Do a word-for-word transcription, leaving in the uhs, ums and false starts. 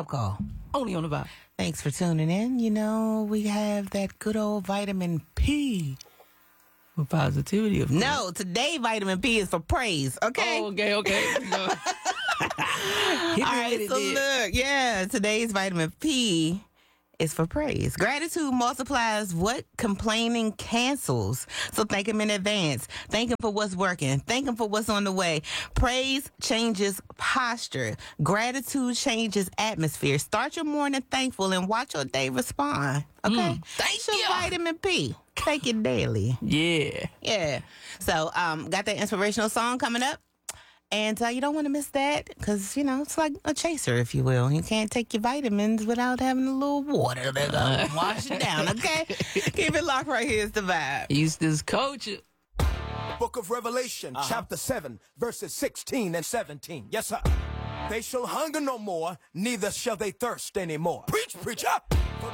wake-up call. Only on the vibe. Thanks for tuning in. You know, we have that good old vitamin P. For positivity, of course. No, today vitamin P is for praise, okay? Oh, okay, okay. No. All right, so look, yeah, today's vitamin P is for praise. Gratitude multiplies what complaining cancels. So thank him in advance. Thank him for what's working. Thank him for what's on the way. Praise changes posture. Gratitude changes atmosphere. Start your morning thankful and watch your day respond. Okay? Mm, thank it's your you. vitamin P. Take it daily. Yeah. Yeah. So um, got that inspirational song coming up. And uh, you don't want to miss that because, you know, it's like a chaser, if you will. You can't take your vitamins without having a little water to go wash it down, okay? Keep it locked right here. It's the vibe. Houston's culture. Book of Revelation, uh-huh. chapter seven, verses sixteen and seventeen. Yes, sir. They shall hunger no more, neither shall they thirst anymore. Preach, preacher! For